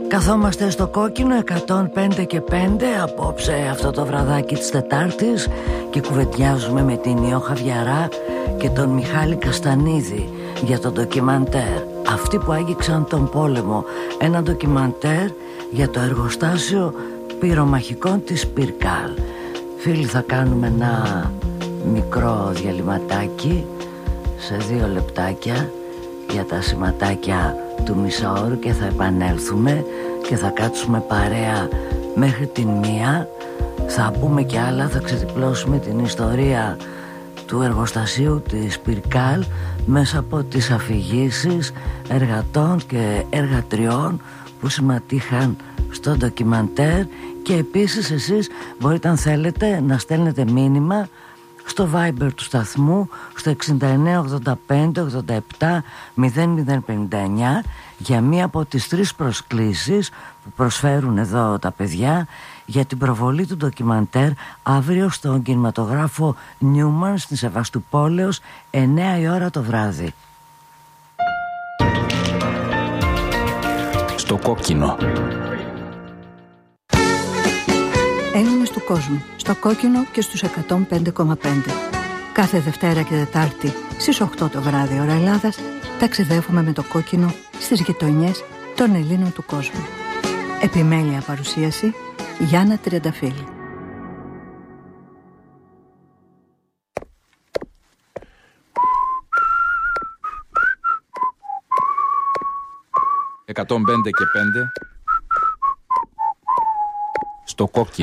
Καθόμαστε στο Κόκκινο 105 και 5 απόψε αυτό το βραδάκι της Τετάρτης και κουβεντιάζουμε με την Ιώ Χαβιαρά και τον Μιχάλη Καστανίδη για το ντοκιμαντέρ «Αυτοί που άγγιξαν τον πόλεμο», ένα ντοκιμαντέρ για το εργοστάσιο πυρομαχικών της Πυρκάλ. Φίλοι, θα κάνουμε ένα μικρό διαλυματάκι σε 2 λεπτάκια για τα σηματάκια του μισάωρου και θα επανέλθουμε και θα κάτσουμε παρέα μέχρι την 1. Θα πούμε κι άλλα, θα ξεδιπλώσουμε την ιστορία του εργοστασίου της Πυρκάλ μέσα από τις αφηγήσεις εργατών και εργατριών που συμμετείχαν στο ντοκιμαντέρ. Και επίσης εσείς μπορείτε, αν θέλετε, να στέλνετε μήνυμα στο Viber του σταθμού στο 6985-87-0059 για μία από τις 3 προσκλήσεις που προσφέρουν εδώ τα παιδιά για την προβολή του ντοκιμαντέρ αύριο στον κινηματογράφο Νιούμαν στη Σεβαστουπόλεως 9 η ώρα το βράδυ. Στο Κόκκινο. Έλληνες του κόσμου, στο Κόκκινο και στους 105,5. Κάθε Δευτέρα και Τετάρτη στις 8 το βράδυ ώρα Ελλάδας ταξιδεύουμε με το Κόκκινο στις γειτονιές των Ελλήνων του κόσμου. Επιμέλεια παρουσίαση Γιάννα Τριανταφύλλου. 105 και 5 στο Κόκκινο.